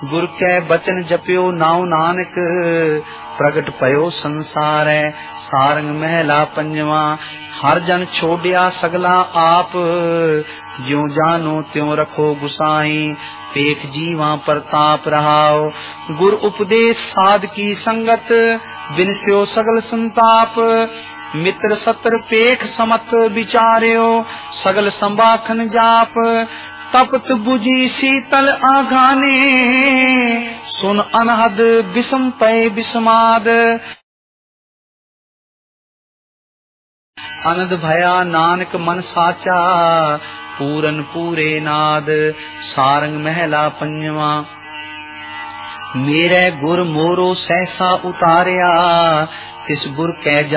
गुर कै बचन जप्यो नाउ नानक, प्रगट पयो संसारै। सारंग महला पंजवा। हर जन छोड़िया सगला आप, ज्यों जानो त्यों रखो गुसाई। पेख जीवा प्रताप रहाओ, गुर उपदेश साध की संगत। बिनस्यो सगल संताप, मित्र सत्र पेख समत विचार्यो। सगल संबाखन जाप, तपत बुझी शीतल आघाने। सुन अनहद विषम पय विषमाद, अनद भया नानक मन साचा। पूरन पूरे नाद। सारंग महला पंजवा। मेरे गुर मोरो सहसा उतारिया, तिस गुर कै